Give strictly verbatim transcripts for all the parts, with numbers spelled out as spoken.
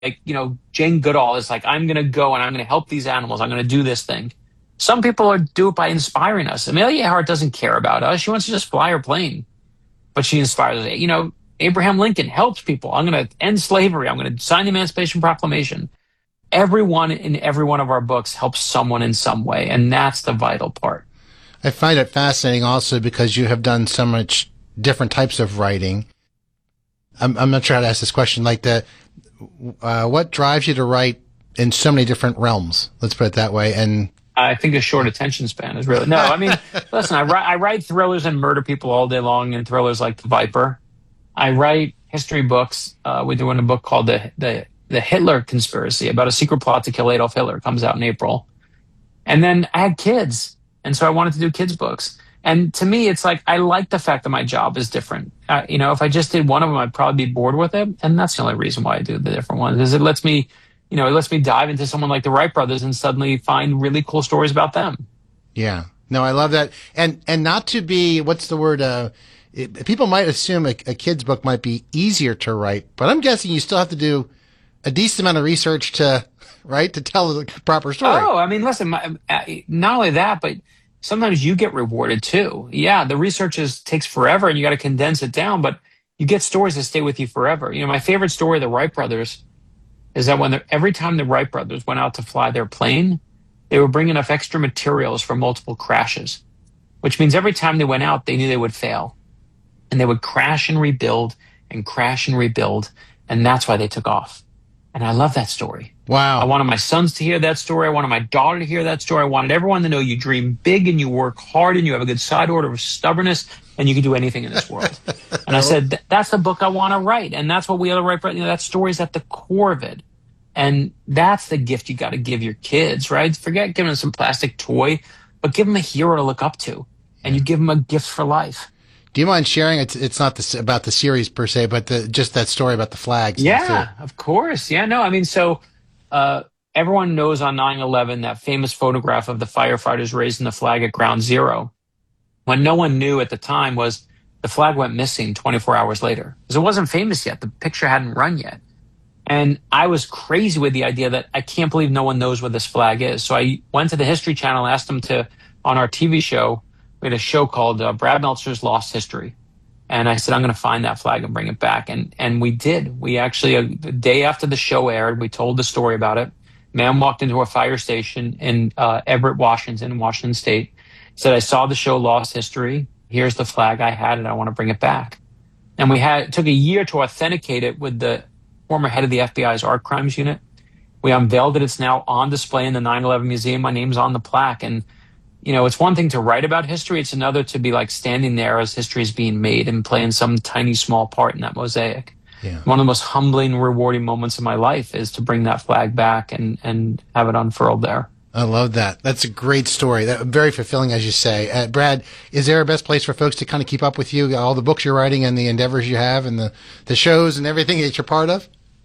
like, you know, Jane Goodall is like, I'm going to go and I'm going to help these animals. I'm going to do this thing. Some people are, do it by inspiring us. Amelia Earhart doesn't care about us. She wants to just fly her plane, but she inspires us. You know, Abraham Lincoln helps people. I'm going to end slavery. I'm going to sign the Emancipation Proclamation. Everyone in every one of our books helps someone in some way, and that's the vital part. I find it fascinating also because you have done so much different types of writing. I'm, I'm not sure how to ask this question. Like the, uh, what drives you to write in so many different realms? Let's put it that way. And I think a short attention span is really no. I mean, listen, I write I write thrillers and murder people all day long, and thrillers like The Viper. I write history books. Uh, we're doing a book called the the the Hitler Conspiracy about a secret plot to kill Adolf Hitler. It comes out in April. And then I had kids, and so I wanted to do kids books. And to me, it's like I like the fact that my job is different. Uh, you know, if I just did one of them, I'd probably be bored with it. And that's the only reason why I do the different ones. Is it lets me, you know, it lets me dive into someone like the Wright brothers and suddenly find really cool stories about them. Yeah, no, I love that. And and not to be, what's the word? Uh, it, people might assume a, a kid's book might be easier to write, but I'm guessing you still have to do a decent amount of research to, right, to tell the proper story. Oh, I mean, listen, my, not only that, but sometimes you get rewarded too. Yeah, the research is, takes forever and you got to condense it down, but you get stories that stay with you forever. You know, my favorite story of the Wright brothers is that when every time the Wright brothers went out to fly their plane, they would bring enough extra materials for multiple crashes, which means every time they went out, they knew they would fail. And they would crash and rebuild and crash and rebuild. And that's why they took off. And I love that story. Wow. I wanted my sons to hear that story. I wanted my daughter to hear that story. I wanted everyone to know you dream big and you work hard and you have a good side order of stubbornness and you can do anything in this world. And I said, that's the book I want to write. And that's what we ought to write. You know, that story is at the core of it. And that's the gift you got to give your kids, right? Forget giving them some plastic toy, but give them a hero to look up to. And you give them a gift for life. Do you mind sharing? It's it's not the, about the series per se, but the, just that story about the flags. Yeah, of course. Yeah, no, I mean, so uh, everyone knows on nine eleven that famous photograph of the firefighters raising the flag at ground zero. What no one knew at the time was the flag went missing twenty-four hours later because it wasn't famous yet. The picture hadn't run yet. And I was crazy with the idea that I can't believe no one knows where this flag is. So I went to the History Channel, asked them to, on our T V show, we had a show called uh, Brad Meltzer's Lost History. And I said, I'm going to find that flag and bring it back. And and we did. We actually, a, the day after the show aired, we told the story about it. Man walked into a fire station in uh, Everett, Washington, Washington State. Said, I saw the show Lost History. Here's the flag I had, and I want to bring it back. And we had, it took a year to authenticate it with the former head of the F B I's Art Crimes Unit. We unveiled it. It's now on display in the nine eleven Museum. My name's on the plaque. And you know, it's one thing to write about history. It's another to be like standing there as history is being made and playing some tiny, small part in that mosaic. Yeah. One of the most humbling, rewarding moments of my life is to bring that flag back and, and have it unfurled there. I love that. That's a great story. That, very fulfilling, as you say. Uh, Brad, is there a best place for folks to kind of keep up with you, all the books you're writing and the endeavors you have and the, the shows and everything that you're part of?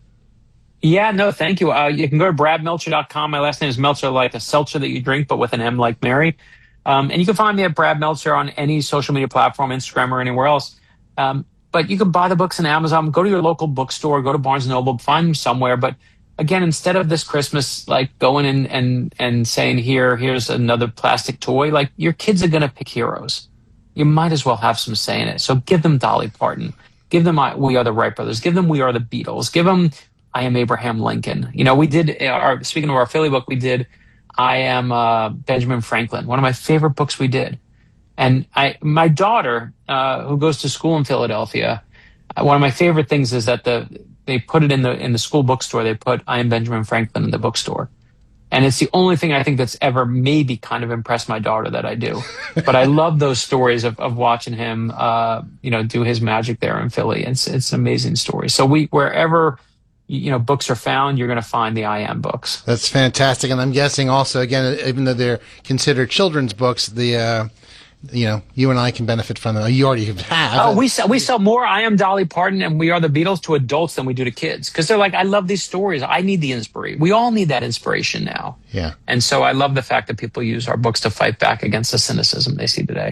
Yeah, no, thank you. Uh, you can go to brad meltzer dot com. My last name is Meltzer, like a seltzer that you drink, but with an M like Mary. Um, and you can find me at Brad Meltzer on any social media platform, Instagram or anywhere else. Um, but you can buy the books on Amazon. Go to your local bookstore. Go to Barnes and Noble. Find them somewhere. But again, instead of this Christmas, like going in and and saying, here, here's another plastic toy, like your kids are going to pick heroes. You might as well have some say in it. So give them Dolly Parton. Give them uh, We Are the Wright Brothers. Give them We Are the Beatles. Give them I Am Abraham Lincoln. You know, we did, our speaking of our Philly book, we did I Am uh, Benjamin Franklin, one of my favorite books we did. And I, my daughter, uh, who goes to school in Philadelphia, uh, one of my favorite things is that the they put it in the in the school bookstore. They put I Am Benjamin Franklin in the bookstore. And it's the only thing I think that's ever maybe kind of impressed my daughter that I do. But I love those stories of, of watching him, uh, you know, do his magic there in Philly. It's it's an amazing story. So we wherever you know books are found, you're going to find the I Am books. That's fantastic. And I'm guessing also, again, even though they're considered children's books, the uh, you know, you and I can benefit from them. You already have. Oh, we sell, we sell more I Am Dolly Parton and We Are the Beatles to adults than we do to kids. Because they're like, I love these stories. I need the inspiration. We all need that inspiration now. Yeah. And so I love the fact that people use our books to fight back against the cynicism they see today.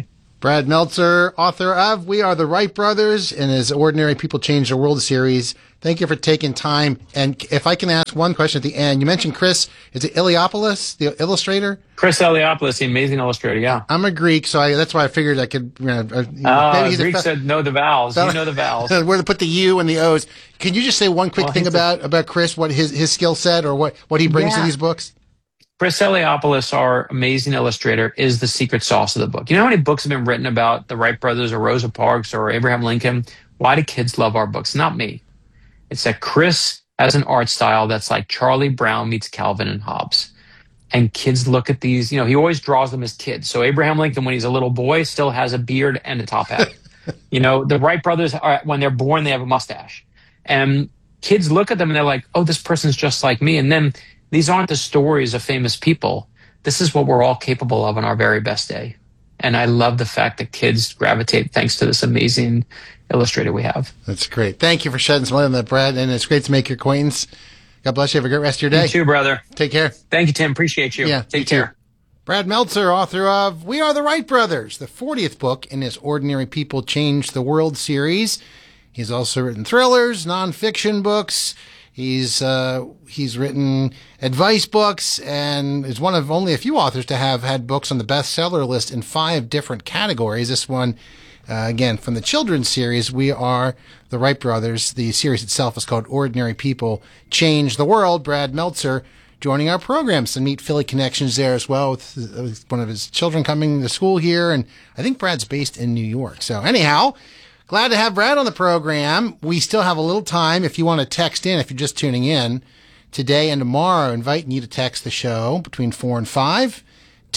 Brad Meltzer, author of We Are the Wright Brothers and his Ordinary People Change the World series. Thank you for taking time. And if I can ask one question at the end, you mentioned Chris, is it Iliopoulos, the illustrator? Chris Iliopoulos, the amazing illustrator, yeah. I'm a Greek, so I, that's why I figured I could, you know, uh, uh, maybe he's Greeks a fe- said know the vowels. You know the vowels. Where to put the U and the O's. Can you just say one quick well, thing about, a- about Chris, what his, his skill set or what, what he brings yeah. to these books? Chris Iliopoulos, our amazing illustrator, is the secret sauce of the book. You know how many books have been written about the Wright brothers or Rosa Parks or Abraham Lincoln? Why do kids love our books? Not me. It's that Chris has an art style that's like Charlie Brown meets Calvin and Hobbes. And kids look at these, you know, he always draws them as kids. So Abraham Lincoln, when he's a little boy, still has a beard and a top hat. You know, the Wright brothers, are, when they're born, they have a mustache. And kids look at them and they're like, oh, this person's just like me. And then these aren't the stories of famous people. This is what we're all capable of on our very best day. And I love the fact that kids gravitate thanks to this amazing illustrator we have. That's great. Thank you for shedding some light on that, Brad. And it's great to make your acquaintance. God bless you. Have a great rest of your day. You too, brother. Take care. Thank you, Tim. Appreciate you. Yeah, Take you care. Too. Brad Meltzer, author of We Are the Wright Brothers, the fortieth book in his Ordinary People Change the World series. He's also written thrillers, nonfiction books. He's uh, he's written advice books and is one of only a few authors to have had books on the bestseller list in five different categories. This one, uh, again, from the children's series, We Are the Wright Brothers. The series itself is called Ordinary People Change the World. Brad Meltzer joining our program. Some neat Philly connections there as well with, with one of his children coming to school here. And I think Brad's based in New York. So anyhow, glad to have Brad on the program. We still have a little time if you want to text in, if you're just tuning in today and tomorrow, inviting you to text the show between four and five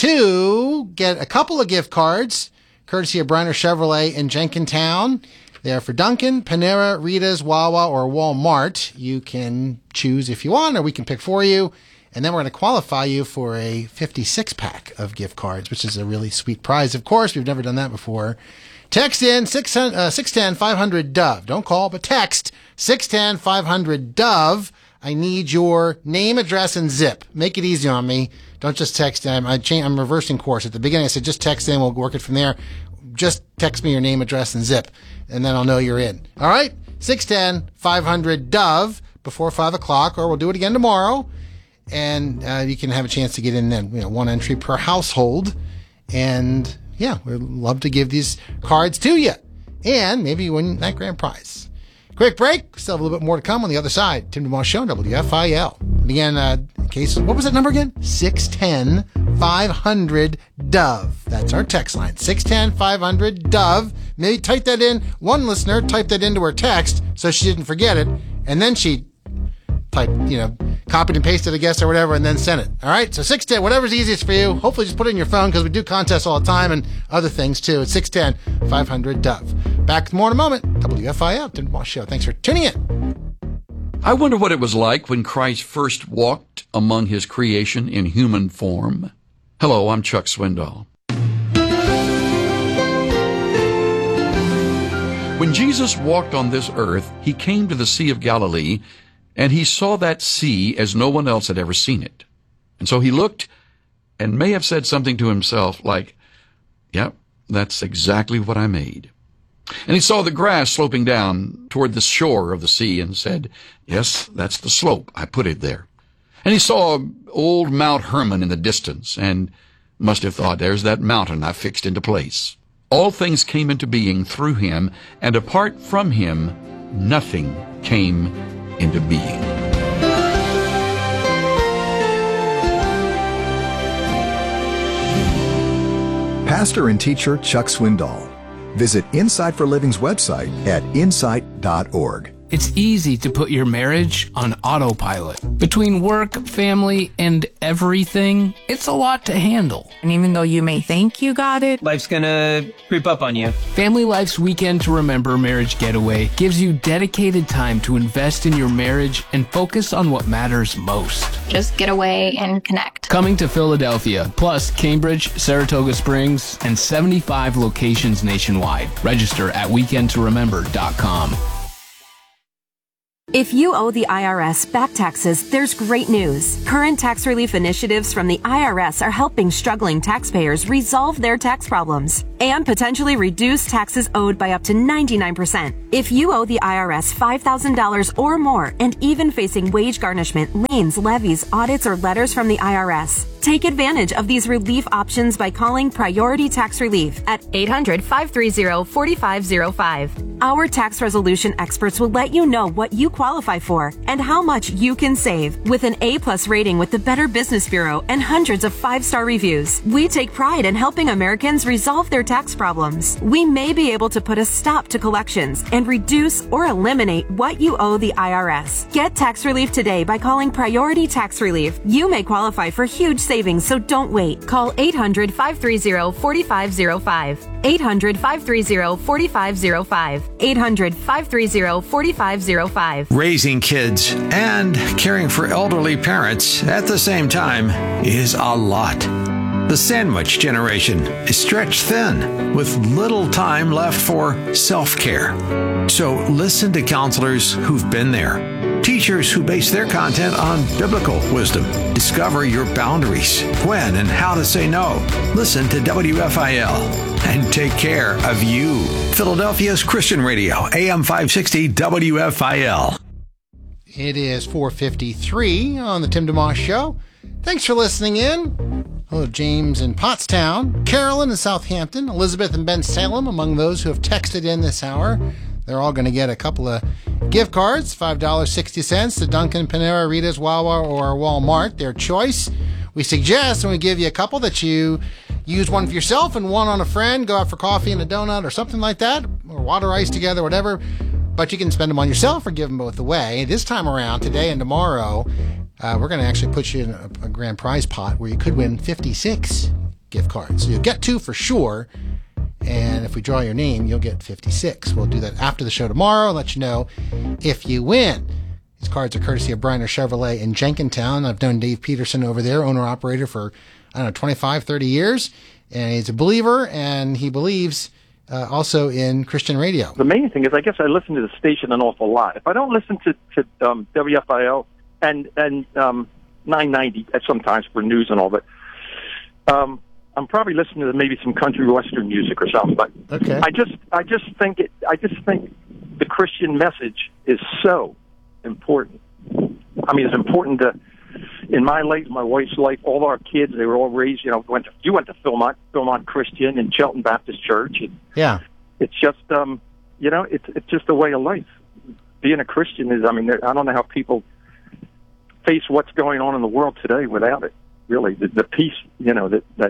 to get a couple of gift cards courtesy of Briner Chevrolet in Jenkintown. They are for Dunkin', Panera, Rita's, Wawa, or Walmart. You can choose if you want, or we can pick for you. And then we're going to qualify you for a fifty-six pack of gift cards, which is a really sweet prize. Of course, we've never done that before. Text in six one zero, five hundred, DOVE. Don't call, but text six one zero, five hundred, DOVE. I need your name, address, and zip. Make it easy on me. Don't just text in. I change, I'm reversing course. At the beginning, I said just text in. We'll work it from there. Just text me your name, address, and zip, and then I'll know you're in. All right? six one zero, five hundred, DOVE before five o'clock, or we'll do it again tomorrow. And uh, you can have a chance to get in then. You know, one entry per household. And yeah, we'd love to give these cards to you. And maybe you win that grand prize. Quick break. Still have a little bit more to come on the other side. Tim DeMoss Show, W F I L. And again, uh, in case, what was that number again? six one zero, five hundred, DOVE. That's our text line. six one zero, five hundred, DOVE. Maybe type that in. One listener typed that into her text so she didn't forget it. And then she typed, you know, copied and pasted, I guess, or whatever, and then sent it. All right? So six one zero, whatever's easiest for you. Hopefully just put it in your phone because we do contests all the time and other things too. It's six one zero, five hundred, DOVE. Back with more in a moment. W F I L, Tim DeMoss Show. Thanks for tuning in. I wonder what it was like when Christ first walked among his creation in human form. Hello, I'm Chuck Swindoll. When Jesus walked on this earth, he came to the Sea of Galilee, and he saw that sea as no one else had ever seen it. And so he looked and may have said something to himself like, yep, that's exactly what I made. And he saw the grass sloping down toward the shore of the sea and said, yes, that's the slope. I put it there. And he saw old Mount Hermon in the distance and must have thought, there's that mountain I fixed into place. All things came into being through him, and apart from him, nothing came into being. Pastor and teacher Chuck Swindoll. Visit Insight for Living's website at insight dot org. It's easy to put your marriage on autopilot. Between work, family, and everything, it's a lot to handle. And even though you may think you got it, life's gonna creep up on you. Family Life's Weekend to Remember Marriage Getaway gives you dedicated time to invest in your marriage and focus on what matters most. Just get away and connect. Coming to Philadelphia, plus Cambridge, Saratoga Springs, and seventy-five locations nationwide. Register at weekend to remember dot com. If you owe the I R S back taxes, there's great news. Current tax relief initiatives from the I R S are helping struggling taxpayers resolve their tax problems and potentially reduce taxes owed by up to ninety-nine percent. If you owe the I R S five thousand dollars or more and even facing wage garnishment, liens, levies, audits, or letters from the I R S, take advantage of these relief options by calling Priority Tax Relief at eight hundred, five three zero, four five zero five. Our tax resolution experts will let you know what you qualify for and how much you can save. With an A-plus rating with the Better Business Bureau and hundreds of five-star reviews, we take pride in helping Americans resolve their tax problems. We may be able to put a stop to collections and reduce or eliminate what you owe the I R S. Get tax relief today by calling Priority Tax Relief. You may qualify for huge savings, so don't wait. Call eight hundred, five three zero, four five zero five. eight hundred, five three zero, four five zero five. eight hundred, five three zero, four five zero five. Raising kids and caring for elderly parents at the same time is a lot. The sandwich generation is stretched thin with little time left for self-care. So listen to counselors who've been there, teachers who base their content on biblical wisdom. Discover your boundaries, when and how to say no. Listen to W F I L and take care of you. Philadelphia's Christian Radio, A M five sixty W F I L. It is four fifty-three on the Tim DeMoss Show. Thanks for listening in. Hello, James in Pottstown, Carolyn in Southampton, Elizabeth in Ben Salem, among those who have texted in this hour. They're all going to get a couple of gift cards, five dollars and sixty cents to Dunkin', Panera, Rita's, Wawa, or Walmart, their choice. We suggest when we give you a couple that you use one for yourself and one on a friend, go out for coffee and a donut or something like that, or water ice together, whatever. But you can spend them on yourself or give them both away. This time around, today and tomorrow, uh, we're going to actually put you in a, a grand prize pot where you could win fifty-six gift cards. So you'll get two for sure. And if we draw your name, you'll get fifty-six. We'll do that after the show tomorrow, let you know if you win. These cards are courtesy of Bryner Chevrolet in Jenkintown. I've known Dave Peterson over there, owner-operator for, I don't know, twenty-five, thirty years. And he's a believer, and he believes uh, also in Christian radio. The main thing is, I guess I listen to the station an awful lot. If I don't listen to, to um, W F I L and, and um, nine ninety sometimes for news and all, but um, I'm probably listening to maybe some country western music or something. But okay. I just, I just think it. I just think the Christian message is so important. I mean, it's important to, in my life, my wife's life, all our kids, they were all raised, you know, went to, you went to Philmont, Philmont Christian and Chelton Baptist Church. And yeah. It's just, um, you know, it's it's just a way of life. Being a Christian is, I mean, I don't know how people face what's going on in the world today without it. Really, the, the peace, you know, that, that,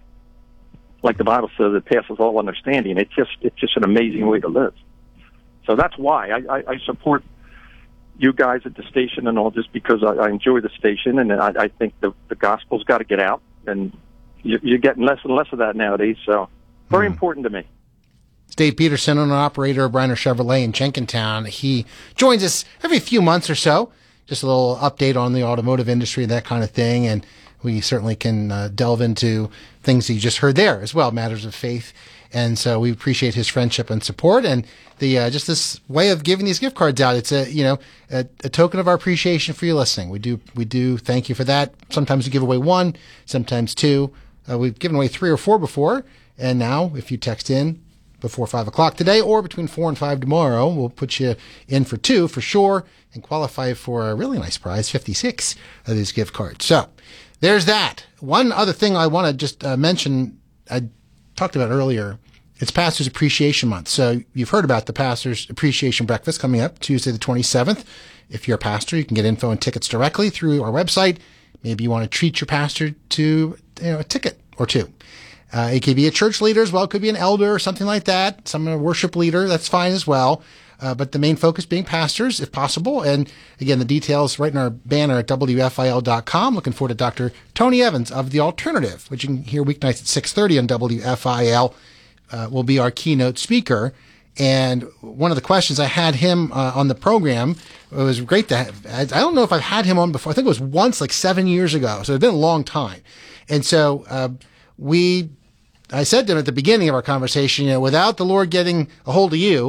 like the Bible says, it passes all understanding. It's just, it's just an amazing way to live. So that's why I, I, I support you guys at the station and all, just because I, I enjoy the station, and I, I think the, the gospel's got to get out, and you, you're getting less and less of that nowadays. So very mm. important to me. It's Dave Peterson, owner operator of Bryner Chevrolet in Jenkintown. He joins us every few months or so. Just a little update on the automotive industry, that kind of thing, and we certainly can uh, delve into things you just heard there as well, matters of faith. And so we appreciate his friendship and support, and the uh, just this way of giving these gift cards out. It's a you know a, a token of our appreciation for you listening. We do we do thank you for that. Sometimes we give away one, sometimes two. Uh, we've given away three or four before, and now if you text in before five o'clock today or between four and five tomorrow, we'll put you in for two for sure and qualify for a really nice prize, fifty-six of these gift cards. So there's that. One other thing I want to just uh, mention, I talked about earlier, it's Pastor's Appreciation Month. So you've heard about the Pastor's Appreciation Breakfast coming up Tuesday the twenty-seventh. If you're a pastor, you can get info and tickets directly through our website. Maybe you want to treat your pastor to you know, a ticket or two. Uh, it could be a church leader as well. It could be an elder or something like that. Some a worship leader. That's fine as well. Uh, but the main focus being pastors, if possible. And again, the details right in our banner at W F I L dot com. Looking forward to Doctor Tony Evans of The Alternative, which you can hear weeknights at six thirty on W F I L, uh, will be our keynote speaker. And one of the questions I had him uh, on the program, it was great to have. I don't know if I've had him on before. I think it was once, like seven years ago. So it's been a long time. And so uh, we, I said to him at the beginning of our conversation, you know, without the Lord getting a hold of you,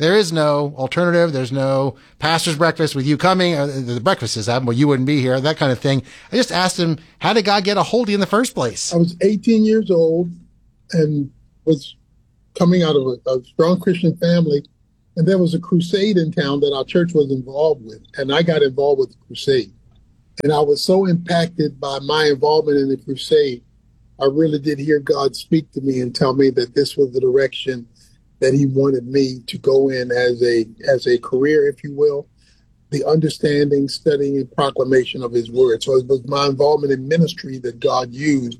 there is no alternative. There's no pastor's breakfast with you coming. Or the breakfast is that, well, you wouldn't be here, that kind of thing. I just asked him, how did God get a hold of you in the first place? I was eighteen years old and was coming out of a, a strong Christian family. And there was a crusade in town that our church was involved with. And I got involved with the crusade. And I was so impacted by my involvement in the crusade, I really did hear God speak to me and tell me that this was the direction that he wanted me to go in as a as a career, if you will, the understanding, studying, and proclamation of his word. So it was my involvement in ministry that God used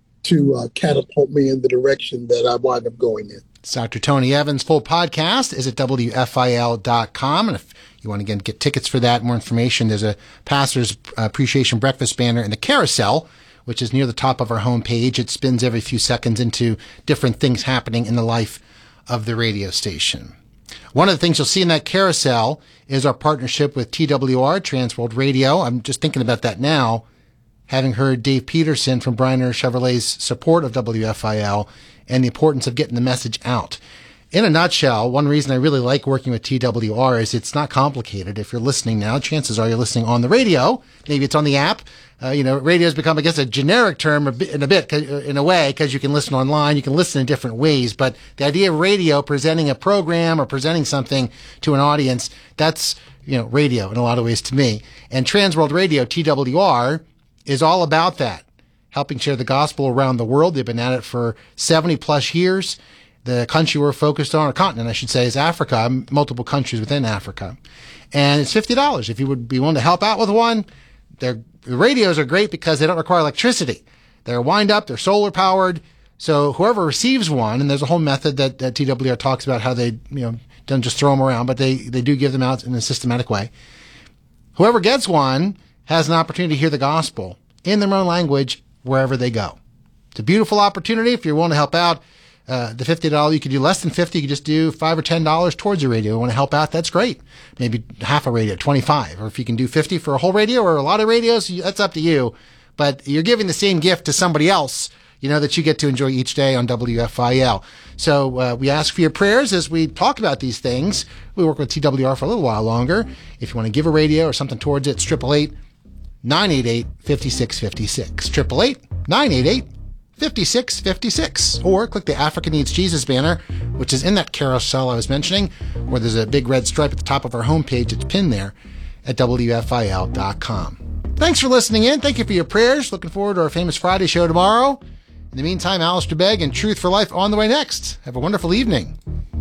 to uh, catapult me in the direction that I wound up going in. It's Doctor Tony Evans. Full podcast is at W F I L dot com. And if you want to again get tickets for that, more information, there's a Pastor's Appreciation Breakfast banner in the carousel, which is near the top of our homepage. It spins every few seconds into different things happening in the life of the radio station. One of the things you'll see in that carousel is our partnership with T W R, Transworld Radio. I'm just thinking about that now, having heard Dave Peterson from Bryner Chevrolet's support of W F I L and the importance of getting the message out. In a nutshell, one reason I really like working with T W R is it's not complicated. If you're listening now, chances are you're listening on the radio. Maybe it's on the app. Uh, you know, radio has become, I guess, a generic term in a bit, in a way, because you can listen online, you can listen in different ways. But the idea of radio presenting a program or presenting something to an audience, that's, you know, radio in a lot of ways to me. And Transworld Radio, T W R, is all about that, helping share the gospel around the world. They've been at it for seventy plus years. The country we're focused on, or continent, I should say, is Africa, multiple countries within Africa. And it's fifty dollars. If you would be willing to help out with one, they're, the radios are great because they don't require electricity. They're wind up, they're solar powered. So whoever receives one, and there's a whole method that, that T W R talks about how they, you know, don't just throw them around, but they, they do give them out in a systematic way. Whoever gets one has an opportunity to hear the gospel in their own language wherever they go. It's a beautiful opportunity. If you're willing to help out, uh, the fifty dollars, you could do less than fifty. You could just do five or ten dollars towards your radio. You want to help out? That's great. Maybe half a radio, twenty-five, or if you can do fifty for a whole radio or a lot of radios, that's up to you. But you're giving the same gift to somebody else, you know, that you get to enjoy each day on W F I L. So uh, we ask for your prayers as we talk about these things. We work with T W R for a little while longer. If you want to give a radio or something towards it, it's eight eight eight, nine eight eight, five six five six. eight eight eight, nine eight eight, five six five six. Or click the Africa Needs Jesus banner, which is in that carousel I was mentioning, where there's a big red stripe at the top of our homepage. It's pinned there at W F I L dot com. Thanks for listening in. Thank you for your prayers. Looking forward to our Famous Friday show tomorrow. In the meantime, Alistair Begg and Truth for Life on the way next. Have a wonderful evening.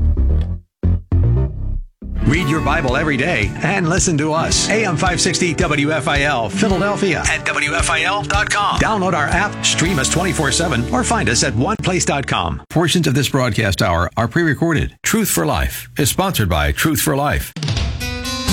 Read your Bible every day and listen to us. A M five sixty W F I L, Philadelphia at W F I L dot com. Download our app, stream us twenty-four seven, or find us at one place dot com. Portions of this broadcast hour are pre-recorded. Truth for Life is sponsored by Truth for Life.